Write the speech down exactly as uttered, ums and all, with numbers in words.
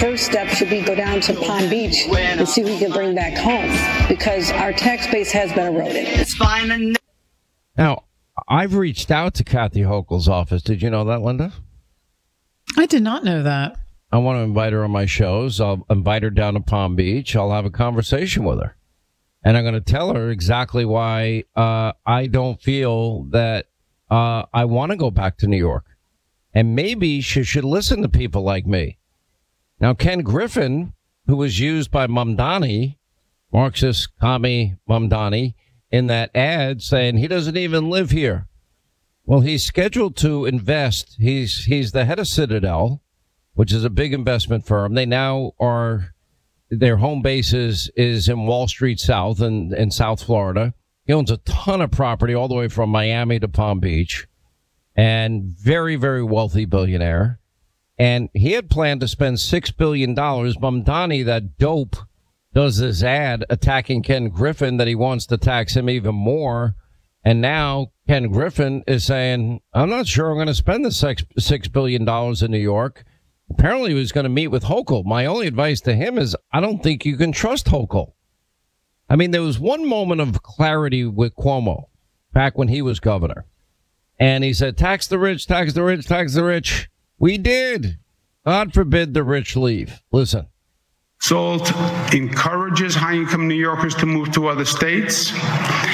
first step should be go down to Palm Beach and see what we can bring back home, because our tax base has been eroded. It's fine. Now, I've reached out to Kathy Hochul's office. Did you know that, Linda? I did not know that. I want to invite her on my shows. I'll invite her down to Palm Beach. I'll have a conversation with her. And I'm going to tell her exactly why uh, I don't feel that uh, I want to go back to New York. And maybe she should listen to people like me. Now, Ken Griffin, who was used by Mamdani, Marxist commie Mamdani, in that ad saying he doesn't even live here. Well, he's scheduled to invest. He's he's the head of Citadel, which is a big investment firm. They now are, their home base is, is in Wall Street South and in South Florida. He owns a ton of property all the way from Miami to Palm Beach, and very, very wealthy billionaire. And he had planned to spend six billion dollars. Mamdani, that dope, does this ad attacking Ken Griffin that he wants to tax him even more. And now Ken Griffin is saying, I'm not sure I'm going to spend the six, six billion dollars in New York. Apparently he was going to meet with Hochul. My only advice to him is I don't think you can trust Hochul. I mean, there was one moment of clarity with Cuomo back when he was governor. And he said, tax the rich, tax the rich, tax the rich. We did. God forbid the rich leave. Listen. SALT encourages high-income New Yorkers to move to other states.